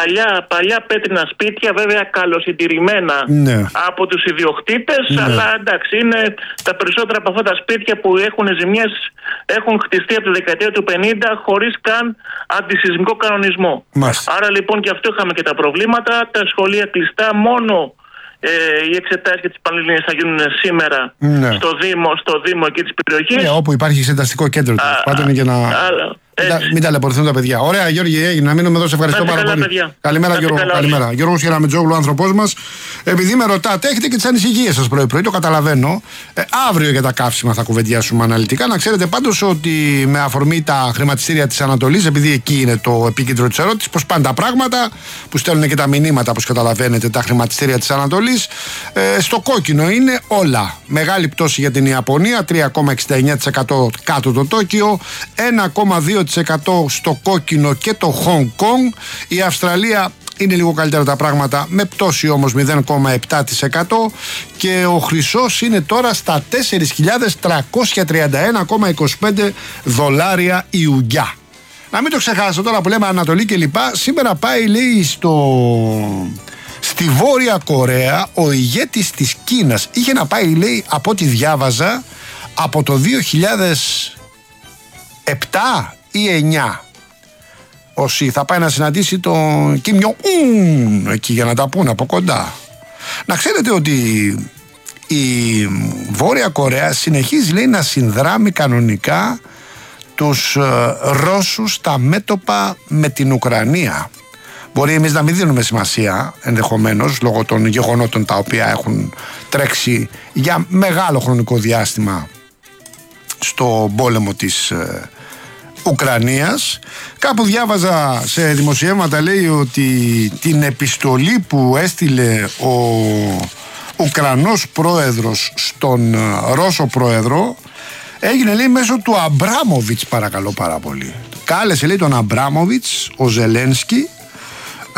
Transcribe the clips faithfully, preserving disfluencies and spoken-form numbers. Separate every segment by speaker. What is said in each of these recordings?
Speaker 1: παλιά, παλιά πέτρινα σπίτια, βέβαια καλοσυντηρημένα
Speaker 2: ναι.
Speaker 1: από τους ιδιοκτήτες,
Speaker 2: ναι.
Speaker 1: αλλά εντάξει, είναι τα περισσότερα από αυτά τα σπίτια που έχουν ζημιές έχουν χτιστεί από τη δεκαετία του πενήντα χωρίς καν αντισυσμικό κανονισμό.
Speaker 2: Μάλιστα.
Speaker 1: Άρα λοιπόν και αυτό είχαμε και τα προβλήματα, τα σχολεία κλειστά, μόνο ε, οι εξετάσεις και τις Πανελλήνιες θα γίνουν σήμερα
Speaker 2: ναι.
Speaker 1: στο Δήμο, στο Δήμο εκεί της περιοχής.
Speaker 2: Ναι, όπου υπάρχει εξεταστικό κέντρο. Πάντων για να... Α, μην ταλαιπωρηθούν τα παιδιά. Ωραία, Γιώργη, έγινε να μείνουμε εδώ. Σε ευχαριστώ πάρα πολύ.
Speaker 1: Παιδιά.
Speaker 2: Καλημέρα, Γιώργο.
Speaker 1: Καλά,
Speaker 2: καλημέρα. Γιώργος Γεραμετζόγλου, άνθρωπός μας. Επειδή με ρωτάτε, έχετε και τις ανησυχίες σας πρωί-πρωί, το καταλαβαίνω. Ε, αύριο για τα καύσιμα θα κουβεντιάσουμε αναλυτικά. Να ξέρετε πάντως ότι με αφορμή τα χρηματιστήρια της Ανατολής, επειδή εκεί είναι το επίκεντρο της ερώτησης, πως πάνε τα πράγματα, που στέλνουν και τα μηνύματα, όπως καταλαβαίνετε, τα χρηματιστήρια της Ανατολής. Ε, στο κόκκινο είναι όλα. Μεγάλη πτώση για την Ιαπωνία, τρία κόμμα εξήντα εννέα τοις εκατό κάτω το Τόκιο, ένα κόμμα δύο τοις εκατό στο κόκκινο και το Χονγκ Κονγκ. Η Αυστραλία είναι λίγο καλύτερα τα πράγματα, με πτώση όμως μηδέν κόμμα επτά τοις εκατό, και ο χρυσός είναι τώρα στα τέσσερις χιλιάδες τριακόσια τριάντα ένα κόμμα είκοσι πέντε δολάρια η ουγγιά. Να μην το ξεχάσω τώρα που λέμε Ανατολή και λοιπά. Σήμερα πάει, λέει, στο... στη Βόρεια Κορέα ο ηγέτης της Κίνας. Είχε να πάει, λέει, από ό,τι διάβαζα, από το δύο χιλιάδες επτά ή εννιά. Όσοι θα πάει να συναντήσει τον Κιμ Ιον Ουν εκεί, για να τα πούνε από κοντά. Να ξέρετε ότι η Βόρεια Κορέα συνεχίζει, λέει, να συνδράμει κανονικά τους ε, Ρώσους στα μέτωπα με την Ουκρανία. Μπορεί εμείς να μην δίνουμε σημασία, ενδεχομένως, λόγω των γεγονότων τα οποία έχουν τρέξει για μεγάλο χρονικό διάστημα στο πόλεμο της ε, Ουκρανίας. Κάπου διάβαζα σε δημοσιεύματα, λέει, ότι την επιστολή που έστειλε ο Ουκρανός πρόεδρος στον Ρώσο πρόεδρο έγινε, λέει, μέσω του Αμπράμοβιτς, παρακαλώ πάρα πολύ. Κάλεσε, λέει, τον Αμπράμοβιτς ο Ζελένσκι ε,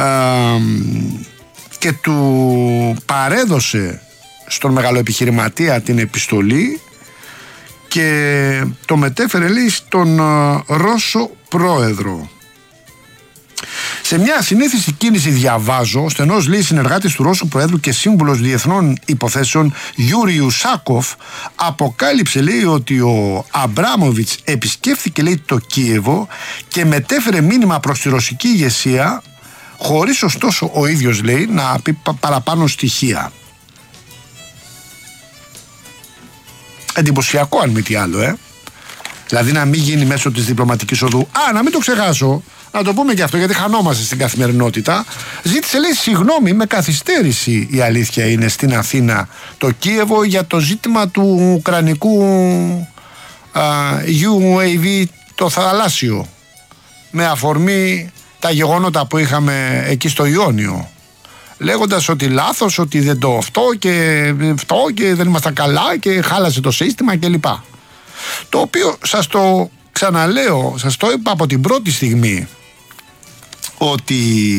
Speaker 2: και του παρέδωσε στον μεγαλοεπιχειρηματία την επιστολή και το μετέφερε, λέει, στον uh, Ρώσο πρόεδρο. Σε μια συνήθιστη κίνηση, διαβάζω, ο στενός, λέει, συνεργάτης του Ρώσου Προέδρου και σύμβουλος διεθνών υποθέσεων Γιούρι Ουσάκοφ αποκάλυψε, λέει, ότι ο Αμπράμοβιτς επισκέφθηκε, λέει, το Κίεβο και μετέφερε μήνυμα προς τη ρωσική ηγεσία, χωρίς ωστόσο ο ίδιος, λέει, να πει παραπάνω στοιχεία. Εντυπωσιακό, αν μη τι άλλο, ε. Δηλαδή να μην γίνει μέσω της διπλωματικής οδού. Α, να μην το ξεχάσω, να το πούμε και αυτό, γιατί χανόμαστε στην καθημερινότητα. Ζήτησε, λέει, συγγνώμη με καθυστέρηση, η αλήθεια είναι, στην Αθήνα το Κίεβο για το ζήτημα του ουκρανικού α, γιου έι βι, το θαλάσσιο, με αφορμή τα γεγονότα που είχαμε εκεί στο Ιόνιο, λέγοντας ότι λάθος, ότι δεν το αυτό και αυτό και δεν ήμασταν καλά και χάλασε το σύστημα κλπ. Το οποίο σας το ξαναλέω, σας το είπα από την πρώτη στιγμή, ότι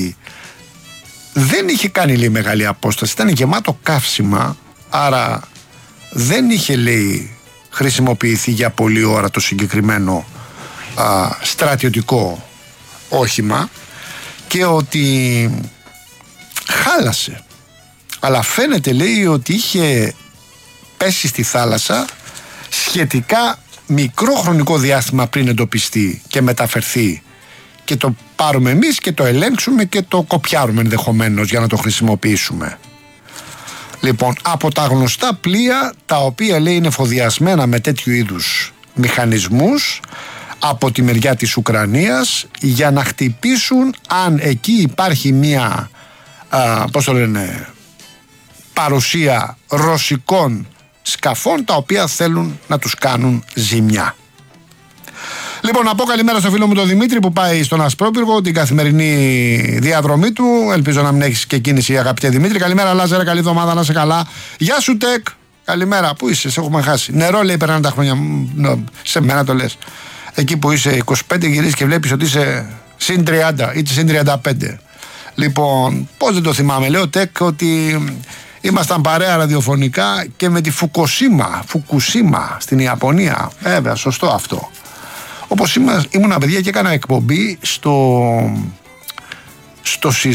Speaker 2: δεν είχε κάνει, λέει, μεγάλη απόσταση, ήταν γεμάτο καύσιμα, άρα δεν είχε, λέει, χρησιμοποιηθεί για πολλή ώρα το συγκεκριμένο α, στρατιωτικό όχημα, και ότι χάλασε. Αλλά φαίνεται, λέει, ότι είχε πέσει στη θάλασσα σχετικά μικρό χρονικό διάστημα πριν εντοπιστεί και μεταφερθεί και το πάρουμε εμείς και το ελέγξουμε και το κοπιάρουμε ενδεχομένως για να το χρησιμοποιήσουμε. Λοιπόν, από τα γνωστά πλοία τα οποία, λέει, είναι εφοδιασμένα με τέτοιου είδους μηχανισμούς από τη μεριά της Ουκρανίας για να χτυπήσουν αν εκεί υπάρχει μία α, πώς το λένε, παρουσία ρωσικών σκαφών τα οποία θέλουν να τους κάνουν ζημιά. Λοιπόν, να πω καλημέρα στο φίλο μου τον Δημήτρη που πάει στον Ασπρόπυργο την καθημερινή διαδρομή του. Ελπίζω να μην έχεις και κίνηση, αγαπητέ Δημήτρη. Καλημέρα, Λάζαρε, καλή εβδομάδα, να είσαι καλά. Γεια σου, Τεκ. Καλημέρα, πού είσαι, σε έχουμε χάσει. Νερό, λέει, περνάνε τα χρόνια. Σε μένα το λες. Εκεί που είσαι είκοσι πέντε γυρίζεις και βλέπεις ότι είσαι συν τριάντα ή συν τριάντα πέντε. Λοιπόν, πώς δεν το θυμάμαι, λέω, Τεκ, ότι ήμασταν παρέα ραδιοφωνικά και με τη Φουκουσίμα, Φουκουσίμα στην Ιαπωνία. Βέβαια, σωστό αυτό. Όπως ήμουν παιδιά και έκανα εκπομπή στο, στο